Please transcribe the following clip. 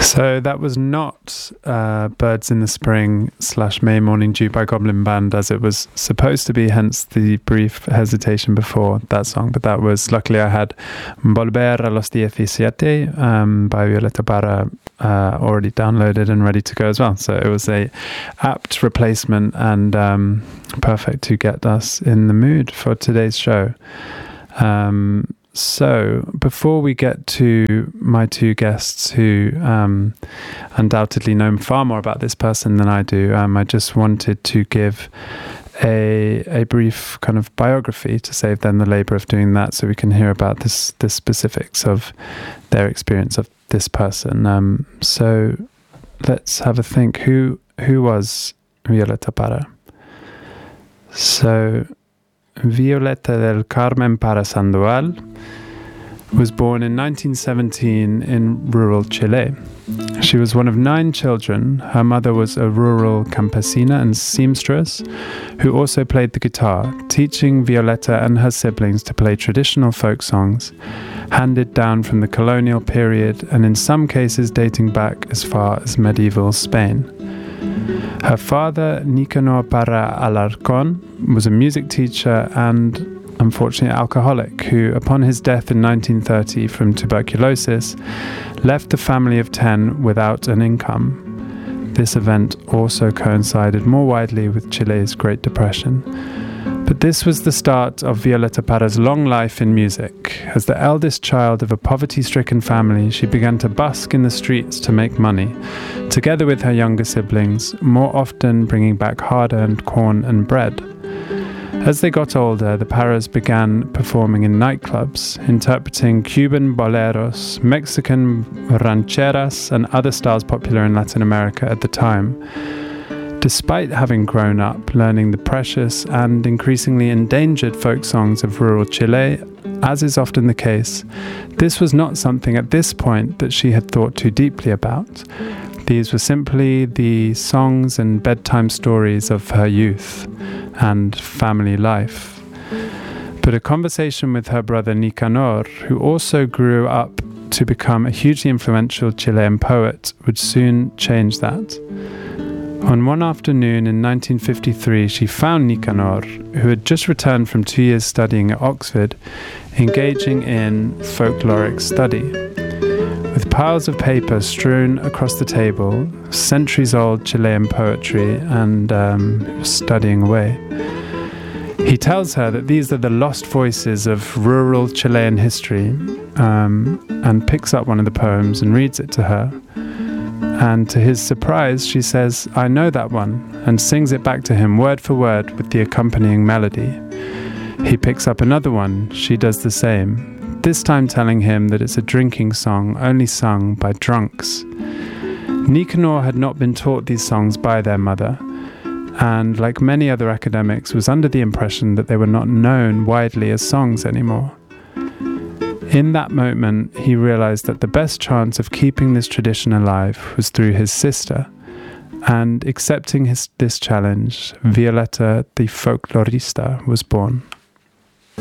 So that was not Birds in the Spring / May Morning Dew by Goblin Band as it was supposed to be, hence the brief hesitation before that song. But that was, luckily I had Volver a los 17 by Violeta Parra already downloaded and ready to go as well. So it was a apt replacement and perfect to get us in the mood for today's show. So, before we get to my two guests who undoubtedly know far more about this person than I do, I just wanted to give a brief kind of biography to save them the labour of doing that, so we can hear about the specifics of their experience of this person. So, let's have a think. Who was Violeta Parra? So, Violeta del Carmen Parra Sandoval was born in 1917 in rural Chile. She was one of 9 children. Her mother was a rural campesina and seamstress who also played the guitar, teaching Violeta and her siblings to play traditional folk songs handed down from the colonial period and in some cases dating back as far as medieval Spain. Her father, Nicanor Parra Alarcón, was a music teacher and unfortunately alcoholic who, upon his death in 1930 from tuberculosis, left the family of 10 without an income. This event also coincided more widely with Chile's Great Depression. But this was the start of Violeta Parra's long life in music. As the eldest child of a poverty-stricken family, she began to busk in the streets to make money, together with her younger siblings, more often bringing back hard-earned corn and bread. As they got older, the Parras began performing in nightclubs, interpreting Cuban boleros, Mexican rancheras, and other styles popular in Latin America at the time. Despite having grown up learning the precious and increasingly endangered folk songs of rural Chile, as is often the case, this was not something at this point that she had thought too deeply about. These were simply the songs and bedtime stories of her youth and family life. But a conversation with her brother Nicanor, who also grew up to become a hugely influential Chilean poet, would soon change that. On one afternoon in 1953, she found Nicanor, who had just returned from 2 years studying at Oxford, engaging in folkloric study. With piles of paper strewn across the table, centuries-old Chilean poetry, and studying away. He tells her that these are the lost voices of rural Chilean history, and picks up one of the poems and reads it to her. And to his surprise, she says, "I know that one," and sings it back to him word for word with the accompanying melody. He picks up another one, she does the same, this time telling him that it's a drinking song only sung by drunks. Nicanor had not been taught these songs by their mother, and like many other academics, was under the impression that they were not known widely as songs anymore. In that moment, he realized that the best chance of keeping this tradition alive was through his sister, and accepting this challenge, Violeta the folklorista was born.